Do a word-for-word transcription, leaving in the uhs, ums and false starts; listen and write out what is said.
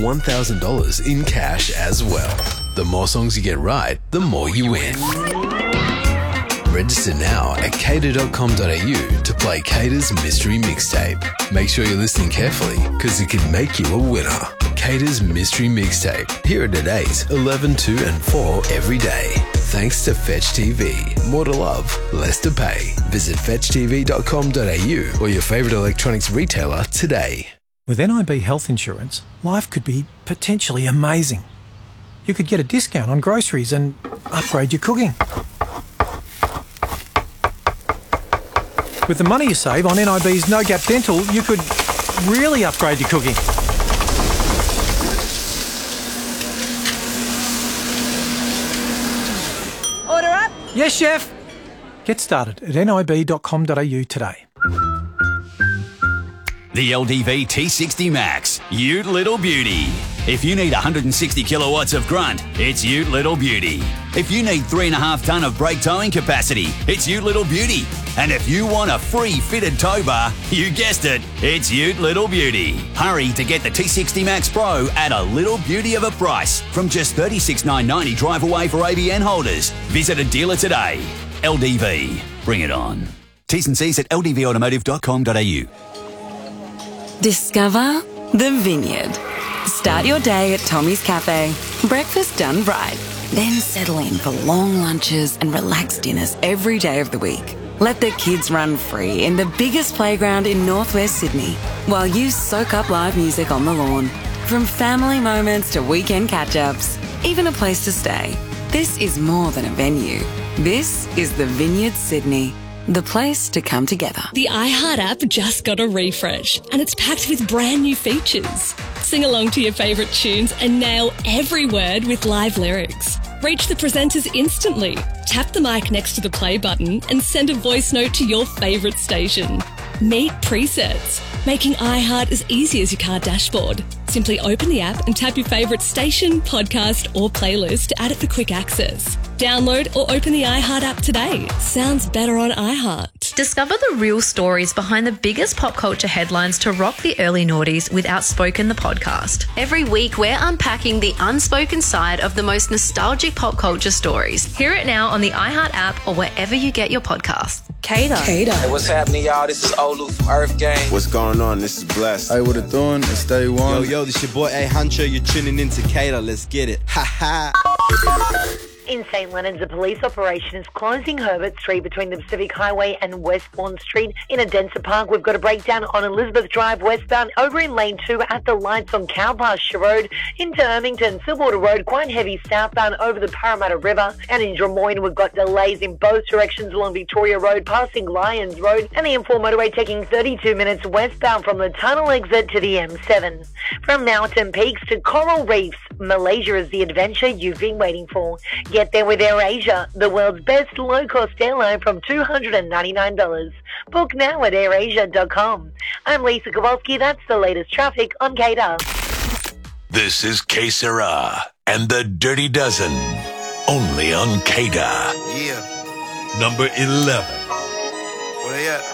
one thousand dollars in cash as well. The more songs you get right, the more you win. Register now at cater dot com dot a u to play Cater's Mystery Mixtape. Make sure you're listening carefully, because it could make you a winner. Cater's Mystery Mixtape. Here are today's eleven, two and four every day. Thanks to Fetch T V. More to love, less to pay. Visit fetch t v dot com dot a u or your favourite electronics retailer today. With N I B health insurance, life could be potentially amazing. You could get a discount on groceries and upgrade your cooking. With the money you save on N I B's No Gap Dental, you could really upgrade your cooking. Order up? Yes, chef. Get started at n i b dot com dot a u today. The L D V T sixty Max, Ute Little Beauty. If you need one hundred sixty kilowatts of grunt, it's Ute Little Beauty. If you need three and a half tonne of brake towing capacity, it's Ute Little Beauty. And if you want a free fitted tow bar, you guessed it, it's Ute Little Beauty. Hurry to get the T sixty Max Pro at a little beauty of a price from just thirty-six thousand nine hundred ninety drive away for A B N holders. Visit a dealer today. L D V, bring it on. T's and C's at l d v automotive dot com dot a u. Discover the Vineyard. Start your day at Tommy's Cafe. Breakfast done right. Then settle in for long lunches and relaxed dinners every day of the week. Let the kids run free in the biggest playground in northwest Sydney while you soak up live music on the lawn. From family moments to weekend catch-ups, even a place to stay. This is more than a venue. This is the Vineyard Sydney. The place to come together. The iHeart app just got a refresh and it's packed with brand new features. Sing along to your favourite tunes and nail every word with live lyrics. Reach the presenters instantly. Tap the mic next to the play button and send a voice note to your favourite station. Meet presets, making iHeart as easy as your car dashboard. Simply open the app and tap your favourite station, podcast or playlist to add it for quick access. Download or open the iHeart app today. Sounds better on iHeart. Discover the real stories behind the biggest pop culture headlines to rock the early noughties with Outspoken the podcast. Every week, we're unpacking the unspoken side of the most nostalgic pop culture stories. Hear it now on the iHeart app or wherever you get your podcasts. Cater. Cater. Hey, what's happening, y'all? This is Olu from Earth Gang. What's going on? This is Blessed. Hey, what it doing? It's Day One. Yo, yo, this your boy A Huncho. You're tuning in to Cater. Let's get it. Ha ha. In Saint Leonard's, a police operation is closing Herbert Street between the Pacific Highway and Westbourne Street. In Adensa Park, we've got a breakdown on Elizabeth Drive westbound, over in Lane two at the lights on Cow Pasture Road. Into Ermington, Silverwater Road, quite heavy southbound over the Parramatta River. And in Drummoyne, we've got delays in both directions along Victoria Road, passing Lyons Road, and the M four motorway taking thirty-two minutes westbound from the tunnel exit to the M seven. From Mountain Peaks to Coral Reefs, Malaysia is the adventure you've been waiting for. Get there with AirAsia, the world's best low-cost airline from two hundred ninety-nine dollars. Book now at air asia dot com. I'm Lisa Kowalski. That's the latest traffic on Cater. This is Que Sera and the Dirty Dozen, only on Cater. Yeah. Number eleven. Where they at?